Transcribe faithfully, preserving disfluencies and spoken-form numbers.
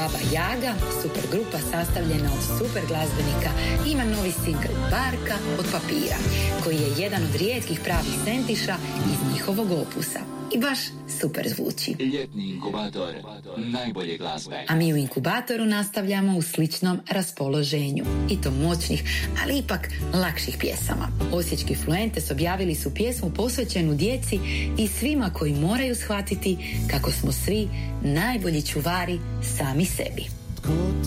Baba Jaga, super grupa sastavljena od super glazbenika, ima novi singl Barka od papira, koji je jedan od rijetkih pravih sentiša iz njihovog opusa. I baš super zvuči. Ljetni inkubator najbolje glazbe. A mi u inkubatoru nastavljamo u sličnom raspoloženju. I to moćnih, ali ipak lakših pjesama. Osječki Fluentes objavili su pjesmu posvećenu djeci i svima koji moraju shvatiti kako smo svi najbolji čuvari sami sebi.